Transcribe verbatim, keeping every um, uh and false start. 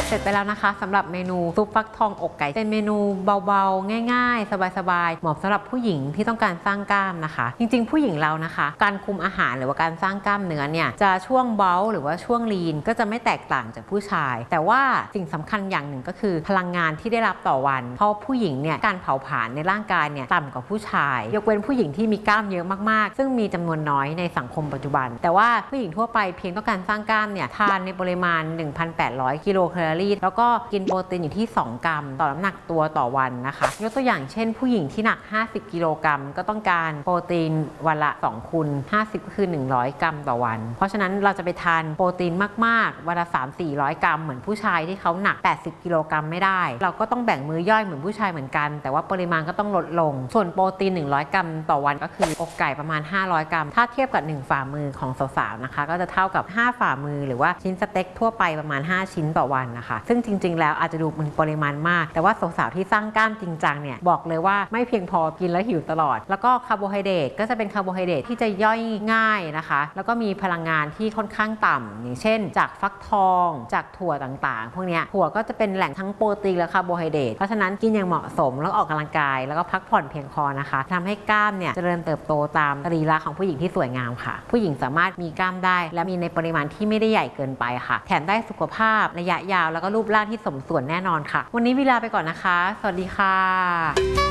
เสร็จไปแล้วนะคะสำหรับเมนูซุปฟักทองอกไก่เป็นเมนูเบาๆง่ายๆสบายๆเหมาะสำหรับผู้หญิงที่ต้องการสร้างกล้ามนะคะจริงๆผู้หญิงเรานะคะการคุมอาหารหรือว่าการสร้างกล้ามเนื้อเนี่ยจะช่วงเบลหรือว่าช่วงลีนก็จะไม่แตกต่างจากผู้ชายแต่ว่าสิ่งสำคัญอย่างหนึ่งก็คือพลังงานที่ได้รับต่อวันเพราะผู้หญิงเนี่ยการเผาผลาญในร่างกายเนี่ยต่ำกว่าผู้ชายยกเว้นผู้หญิงที่มีกล้ามเยอะมากๆซึ่งมีจำนวนน้อยในสังคมปัจจุบันแต่ว่าผู้หญิงทั่วไปเพียงต้องการสร้างกล้ามเนี่ยทานในปริมาณ หนึ่งพันแปดร้อย กิโลแคลอรี่แล้วก็กินโปรตีนอยู่ที่สองกรัมต่อน้ำหนักตัวต่อวันนะคะยกตัวอย่างเช่นผู้หญิงที่หนักห้าสิบกิโลกรัมก็ต้องการโปรตีนวันละสองคูณห้าสิบก็คือหนึ่งร้อยกรัมต่อวันเพราะฉะนั้นเราจะไปทานโปรตีนมากๆวันละ สามถึงสี่ร้อย กรัมเหมือนผู้ชายที่เขาหนักแปดสิบกิโลกรัมไม่ได้เราก็ต้องแบ่งมื้อย่อยเหมือนผู้ชายเหมือนกันแต่ว่าปริมาณก็ต้องลดลงส่วนโปรตีนหนึ่งร้อยกรัมต่อวันก็คืออกไก่ประมาณห้าร้อยกรัมถ้าเทียบกับหนึ่งฝ่ามือของสาวๆนะคะก็จะเท่ากับห้าฝ่ามือหรือว่าชิ้นสเต็กทั่วไปประมาณห้าชิ้นต่อวันนะคะซึ่งจริงๆแล้วอาจจะดูเป็นปริมาณมากแต่ว่าสาวๆที่สร้างกล้ามจริงจังเนี่ยบอกเลยว่าไม่เพียงพอกินแล้วหิวตลอดแล้วก็คาร์โบไฮเดรตก็จะเป็นคาร์โบไฮเดรตที่จะย่อยง่ายนะคะแล้วก็มีพลังงานที่ค่อนข้างต่ำอย่างเช่นจากฟักทองจากถั่วต่างๆพวกนี้ถั่วก็จะเป็นแหล่งทั้งโปรตีนและคาร์โบไฮเดรตเพราะฉะนั้นกินอย่างเหมาะสมแล้วออกกำลังกายแล้วก็พักผ่อนเพียงพอนะคะทำให้กล้ามเนี่ยเจริญเติบโตตามสรีระของผู้หญิงที่สวยงามค่ะผู้หญิงสามารถมีกล้ามได้และมีในปริมาณที่ไม่ได้ใหญ่เกินไปค่ะแถมได้สุขภาพระยะยาวแล้วก็รูปร่างที่สมส่วนแน่นอนค่ะวันนี้เวลาไปก่อนนะคะสวัสดีค่ะ